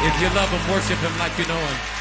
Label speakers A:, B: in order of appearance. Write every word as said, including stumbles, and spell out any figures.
A: If you love him, worship him like you know him.